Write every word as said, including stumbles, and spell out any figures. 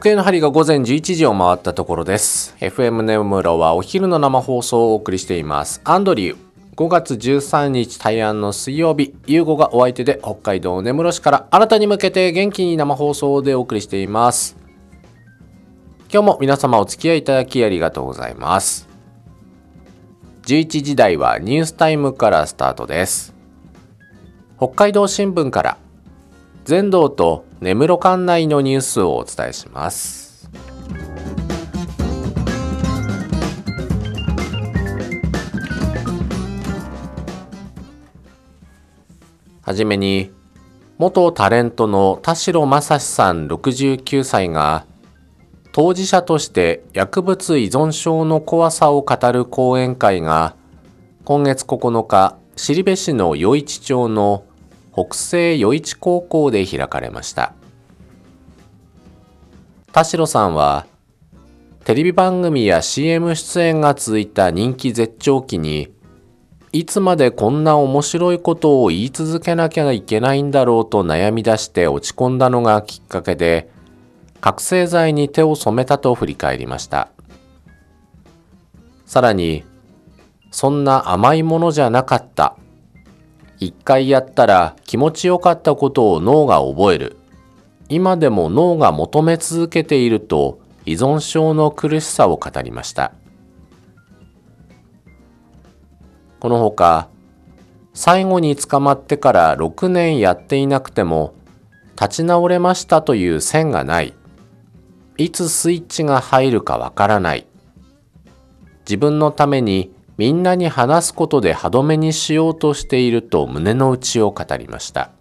時計の針が午前じゅういちじを回ったところです。 エフエム 根室はお昼の生放送をお送りしています。アンドリュー、ごがつじゅうさんにち大安の水曜日、ゆうごがお相手で北海道根室市からあなたに向けて元気に生放送でお送りしています。今日も皆様お付き合いいただきありがとうございます。じゅういちじ台はニュースタイムからスタートです。北海道新聞から全道と根室管内のニュースをお伝えします。はじめに、元タレントの田代正史さんろくじゅうきゅうさいが当事者として薬物依存症の怖さを語る講演会が今月ここのか、後部市の余市町の北西余市高校で開かれました。田代さんはテレビ番組や シーエム 出演が続いた人気絶頂期に、いつまでこんな面白いことを言い続けなきゃいけないんだろうと悩み出して落ち込んだのがきっかけで、覚醒剤に手を染めたと振り返りました。さらに、そんな甘いものじゃなかった。一回やったら気持ちよかったことを脳が覚える。今でも脳が求め続けていると依存症の苦しさを語りました。このほか、最後に捕まってからろくねんやっていなくても立ち直れましたという線がない。いつスイッチが入るかわからない。自分のためにみんなに話すことで歯止めにしようとしていると胸の内を語りました。